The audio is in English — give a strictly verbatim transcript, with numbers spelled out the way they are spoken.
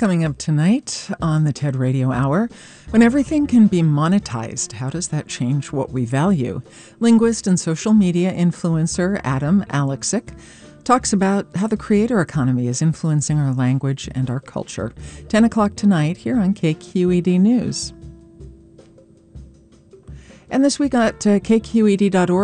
Coming up tonight on the TED Radio Hour, when everything can be monetized, how does that change what we value? Linguist and social media influencer Adam Alexic talks about how the creator economy is influencing our language and our culture. ten o'clock tonight here on K Q E D News. And this week at uh, K Q E D dot org,